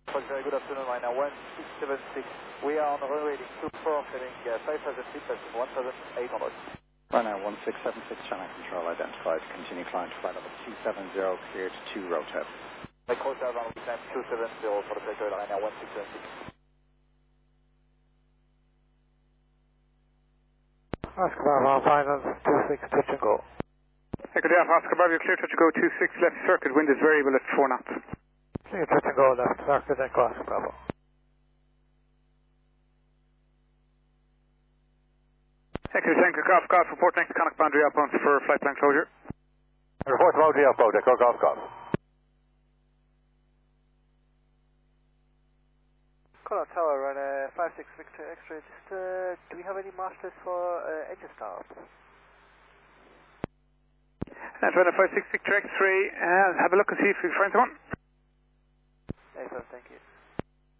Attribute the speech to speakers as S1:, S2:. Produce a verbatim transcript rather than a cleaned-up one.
S1: Very good afternoon, right now, one six seven six. We are on the runway two four, heading uh, five thousand feet, passing one thousand eight hundred.
S2: Right now, one six seven six, channel control identified. Continue climb to flight level two seven zero, cleared to rotate.
S1: Microserve on time two seven zero for the sector, right now, one six seven six.
S3: Oscar Bravo, final two six, touch and go.
S4: Hey, good day, Oscar Bravo, you're clear, touch and go, two six, left circuit, wind is variable at four knots.
S3: Clear, touch and go, left circuit, then go Oscar Bravo.
S4: Echo Tanker Golf Golf, report next Connacht boundary outbound for flight plan closure.
S5: Report boundary outbound, Echo Golf Golf.
S6: Connacht Tower, run uh, five six Victor X-ray. Just, uh, do we have any masters for uh, engine start?
S4: And run a five six Victor X-ray, uh, have a look and see if we can find someone.
S6: Excellent, thank you.